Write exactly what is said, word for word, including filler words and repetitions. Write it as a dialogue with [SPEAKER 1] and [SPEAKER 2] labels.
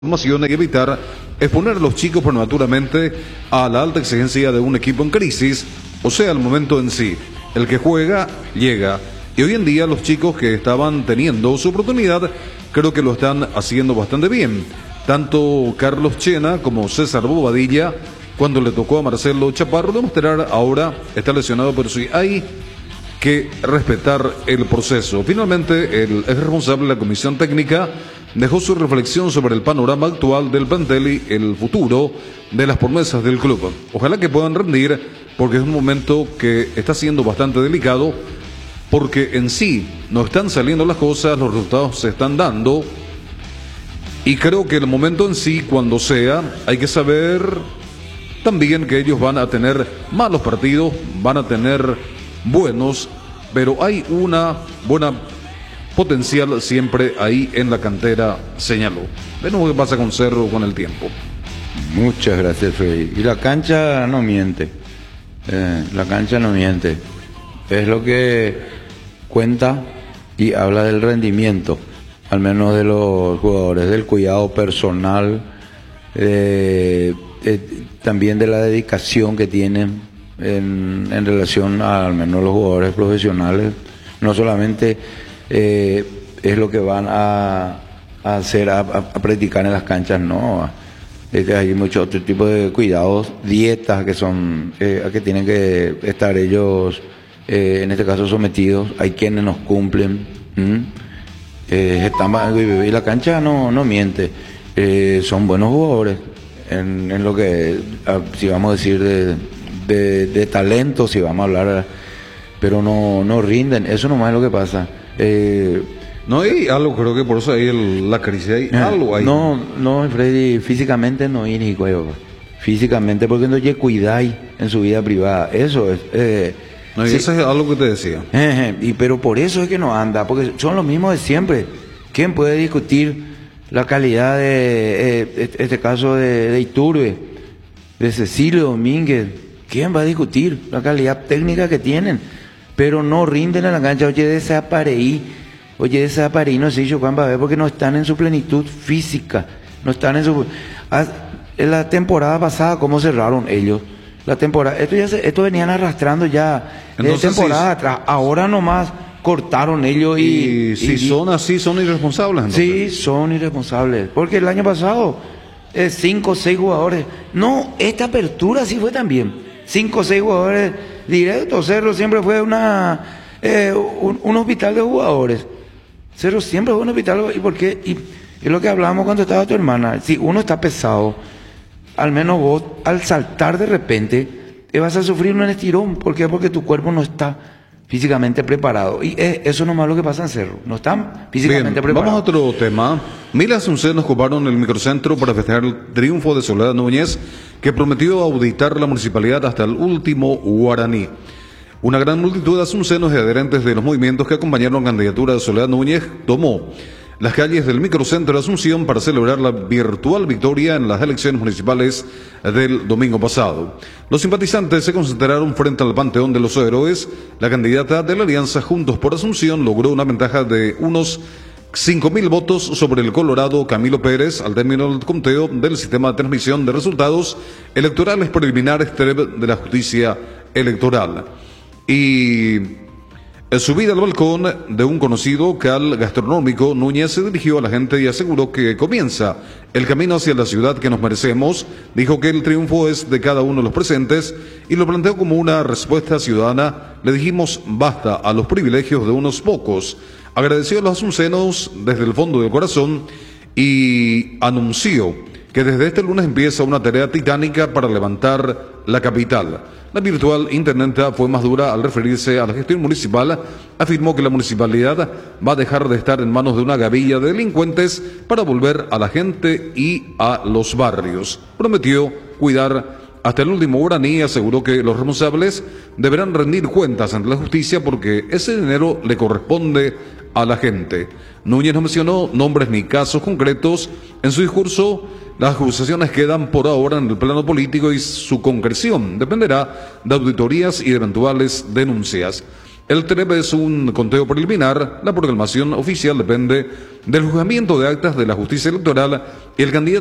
[SPEAKER 1] Información y evitar exponer a los chicos prematuramente a la alta exigencia de un equipo en crisis, o sea, el momento en sí. El que juega, llega. Y hoy en día los chicos que estaban teniendo su oportunidad, creo que lo están haciendo bastante bien. Tanto Carlos Chena como César Bobadilla, cuando le tocó a Marcelo Chaparro demostrar, ahora está lesionado, pero sí hay que respetar el proceso. Finalmente, el ex responsable de la comisión técnica dejó su reflexión sobre el panorama actual del plantel y el futuro de las promesas del club. Ojalá que puedan rendir, porque es un momento que está siendo bastante delicado, porque en sí no están saliendo las cosas, los resultados se están dando, y creo que el momento en sí, cuando sea, hay que saber también que ellos van a tener malos partidos, van a tener buenos, pero hay una buena potencial siempre ahí en la cantera, señaló. Veremos qué pasa con Cerro con el tiempo.
[SPEAKER 2] Muchas gracias, Freddy. Y la cancha no miente, eh, la cancha no miente, es lo que cuenta y habla del rendimiento, al menos de los jugadores, del cuidado personal, eh, eh, también de la dedicación que tienen en, en relación a, al menos los jugadores profesionales. No solamente eh, es lo que van a, a hacer, a, a practicar en las canchas, no. Es que hay mucho otro tipo de cuidados, dietas que son, eh, a que tienen que estar ellos, eh, en este caso sometidos. Hay quienes nos cumplen. Eh, están, y la cancha no, no miente. Eh, son buenos jugadores en, en lo que, si vamos a decir de, de, de talento, si vamos a hablar, pero no, no rinden. Eso nomás es lo que pasa. Eh,
[SPEAKER 1] no hay algo, creo que por eso hay el, la crisis, hay eh, algo ahí.
[SPEAKER 2] No, no, Freddy, físicamente no hay ni juego. Físicamente, porque no ya cuidáis en su vida privada. Eso es. Eh,
[SPEAKER 1] no, y sí, eso es algo que te decía.
[SPEAKER 2] Eh, y pero por eso es que no anda, porque son los mismos de siempre. ¿Quién puede discutir la calidad de, eh, este caso de, de Iturbe, de Cecilio Domínguez? ¿Quién va a discutir la calidad técnica que tienen? Pero no rinden en la cancha. Oye, desapareí, oye, desapareí, no sé yo, Juan, va a ver, porque no están en su plenitud física, no están en su... En la temporada pasada, ¿cómo cerraron ellos? La temporada, esto ya se, esto venían arrastrando ya de temporada sí, atrás, ahora nomás cortaron ellos y...
[SPEAKER 1] Y si y, son así, son irresponsables,
[SPEAKER 2] entonces. Sí, son irresponsables, porque el año pasado, eh, cinco o seis jugadores, no, esta apertura sí fue también, cinco o seis jugadores directos. Cerro siempre fue una eh, un, un hospital de jugadores. Cerro siempre fue un hospital. ¿Y por qué? Y es lo que hablábamos cuando estaba tu hermana. Si uno está pesado, al menos vos, al saltar de repente, te vas a sufrir un estirón. ¿Por qué? Porque tu cuerpo no está físicamente preparado. Y es, eso nomás lo que pasa en Cerro. No están físicamente
[SPEAKER 1] Bien,
[SPEAKER 2] preparados.
[SPEAKER 1] Vamos a otro tema. Miles de asuncenos ocuparon el microcentro para festejar el triunfo de Soledad Núñez, que prometió auditar la municipalidad hasta el último guaraní. Una gran multitud de asuncenos y adherentes de los movimientos que acompañaron la candidatura de Soledad Núñez tomó las calles del microcentro de Asunción para celebrar la virtual victoria en las elecciones municipales del domingo pasado. Los simpatizantes se concentraron frente al Panteón de los Héroes. La candidata de la alianza Juntos por Asunción logró una ventaja de unos cinco mil votos sobre el colorado Camilo Pérez al término del conteo del sistema de transmisión de resultados electorales preliminares de la justicia electoral. Y en subida al balcón de un conocido local gastronómico, Núñez se dirigió a la gente y aseguró que comienza el camino hacia la ciudad que nos merecemos. Dijo que el triunfo es de cada uno de los presentes y lo planteó como una respuesta ciudadana. Le dijimos basta a los privilegios de unos pocos. Agradeció a los asuncenos desde el fondo del corazón y anunció que desde este lunes empieza una tarea titánica para levantar la capital. La virtual intendenta fue más dura al referirse a la gestión municipal. Afirmó que la municipalidad va a dejar de estar en manos de una gavilla de delincuentes para volver a la gente y a los barrios. Prometió cuidar hasta el último guaraní y aseguró que los responsables deberán rendir cuentas ante la justicia porque ese dinero le corresponde a la gente. Núñez no mencionó nombres ni casos concretos en su discurso. Las acusaciones quedan por ahora en el plano político y su concreción dependerá de auditorías y de eventuales denuncias. El T R E P es un conteo preliminar. La proclamación oficial depende del juzgamiento de actas de la justicia electoral. El candidato